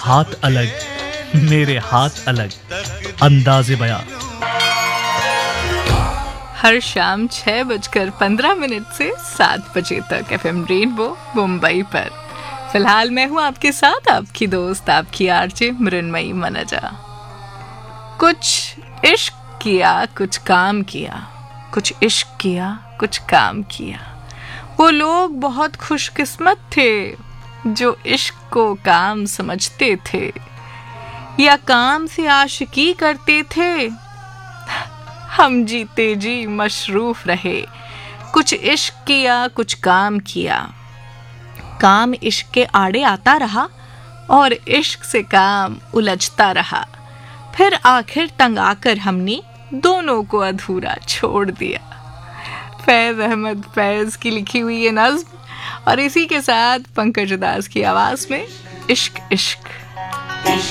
हाथ अलग, मेरे हाथ अलग, अंदाज़े बयां। हर शाम 6:15 से 7 बजे तक FM रेनबो मुंबई पर। फिलहाल मैं हूँ आपके साथ, आपकी दोस्त, आपकी आरजे मृन्मयी मनजा। कुछ इश्क किया, कुछ काम किया, कुछ इश्क किया, कुछ काम किया। वो लोग बहुत खुशकिस्मत थे जो इश्क को काम समझते थे या काम से आशिकी करते थे। हम जीते जी मशरूफ रहे, कुछ इश्क किया, कुछ काम किया। काम इश्क के आड़े आता रहा और इश्क से काम उलझता रहा। फिर आखिर तंग आकर हमने दोनों को अधूरा छोड़ दिया। फैज़ अहमद फैज़ की लिखी हुई ये नज़्म, और इसी के साथ पंकज उदास की आवाज़ में इश्क इश्क।